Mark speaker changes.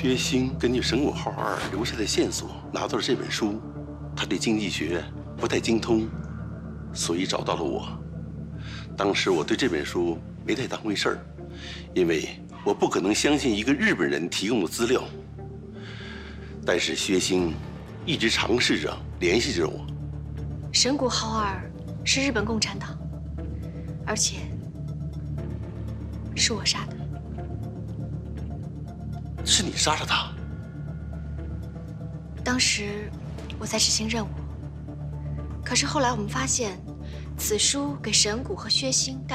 Speaker 1: 薛星根据神谷浩二留下的线索拿到了这本书，他对经济学不太精通，所以找到了我。当时我对这本书没太当回事儿，因为我不可能相信一个日本人提供的资料。但是薛星一直尝试着联系着我。
Speaker 2: 神谷浩二是日本共产党，而且是我杀的。
Speaker 1: 是你杀了他？
Speaker 2: 当时我在执行任务，可是后来我们发现，此书给神谷和薛星带